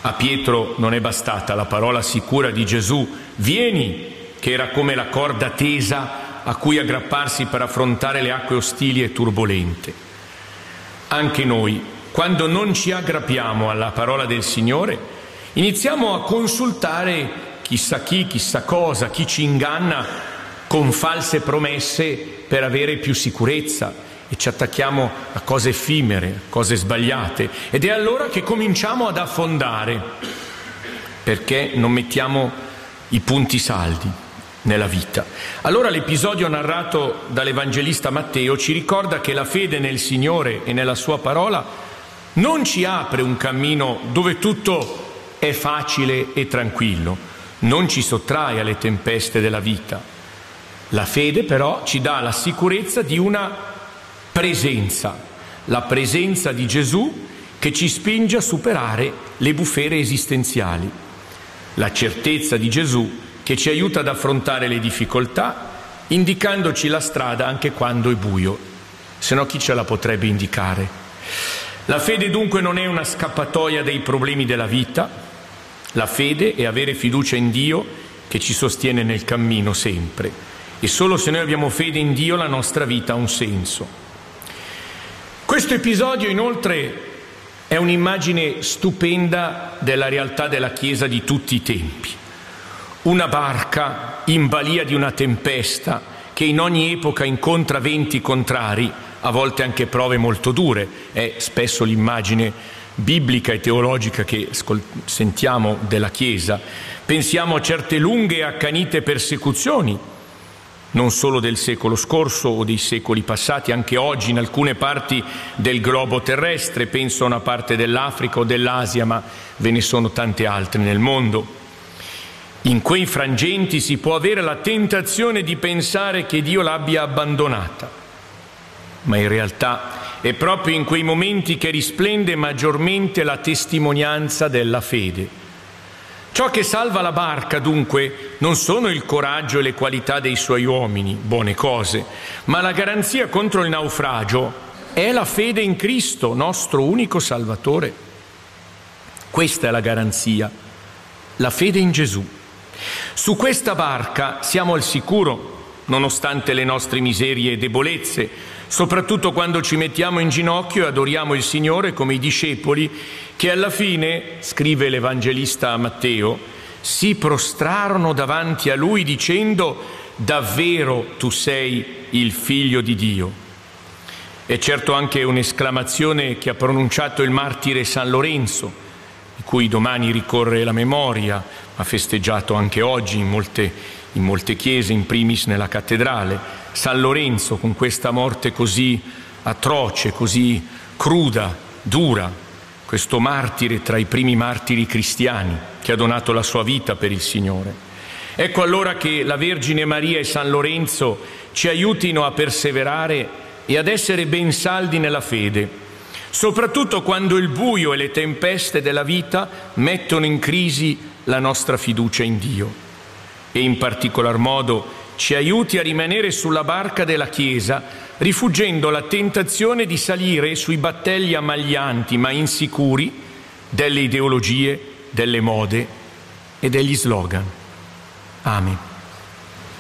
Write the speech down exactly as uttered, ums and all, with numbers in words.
A Pietro non è bastata la parola sicura di Gesù, vieni, che era come la corda tesa a cui aggrapparsi per affrontare le acque ostili e turbolente. Anche noi, quando non ci aggrappiamo alla parola del Signore, iniziamo a consultare chissà chi, chissà cosa, chi ci inganna con false promesse per avere più sicurezza, e ci attacchiamo a cose effimere, a cose sbagliate, ed è allora che cominciamo ad affondare, perché non mettiamo i punti saldi nella vita. Allora l'episodio narrato dall'Evangelista Matteo ci ricorda che la fede nel Signore e nella Sua parola non ci apre un cammino dove tutto è facile e tranquillo, non ci sottrae alle tempeste della vita. La fede però ci dà la sicurezza di una presenza, la presenza di Gesù che ci spinge a superare le bufere esistenziali, la certezza di Gesù che ci aiuta ad affrontare le difficoltà, indicandoci la strada anche quando è buio, se no chi ce la potrebbe indicare? La fede dunque non è una scappatoia dei problemi della vita, la fede è avere fiducia in Dio che ci sostiene nel cammino sempre, e solo se noi abbiamo fede in Dio la nostra vita ha un senso. Questo episodio inoltre è un'immagine stupenda della realtà della Chiesa di tutti i tempi. Una barca in balia di una tempesta che in ogni epoca incontra venti contrari, a volte anche prove molto dure. È spesso l'immagine biblica e teologica che sentiamo della Chiesa. Pensiamo a certe lunghe e accanite persecuzioni, non solo del secolo scorso o dei secoli passati, anche oggi in alcune parti del globo terrestre, penso a una parte dell'Africa o dell'Asia, ma ve ne sono tante altre nel mondo. In quei frangenti si può avere la tentazione di pensare che Dio l'abbia abbandonata, ma in realtà è proprio in quei momenti che risplende maggiormente la testimonianza della fede. Ciò che salva la barca, dunque, non sono il coraggio e le qualità dei suoi uomini, buone cose, ma la garanzia contro il naufragio è la fede in Cristo, nostro unico Salvatore. Questa è la garanzia, la fede in Gesù. Su questa barca siamo al sicuro, nonostante le nostre miserie e debolezze, soprattutto quando ci mettiamo in ginocchio e adoriamo il Signore come i discepoli che alla fine, scrive l'Evangelista Matteo, si prostrarono davanti a Lui dicendo: davvero tu sei il Figlio di Dio. È certo anche un'esclamazione che ha pronunciato il martire San Lorenzo, di cui domani ricorre la memoria, ma festeggiato anche oggi in molte, in molte chiese, in primis nella cattedrale. San Lorenzo, con questa morte così atroce, così cruda, dura, questo martire tra i primi martiri cristiani che ha donato la sua vita per il Signore. Ecco allora che la Vergine Maria e San Lorenzo ci aiutino a perseverare e ad essere ben saldi nella fede, soprattutto quando il buio e le tempeste della vita mettono in crisi la nostra fiducia in Dio, e in particolar modo ci aiuti a rimanere sulla barca della Chiesa, rifuggendo la tentazione di salire sui battelli ammaglianti ma insicuri delle ideologie, delle mode e degli slogan. Amen.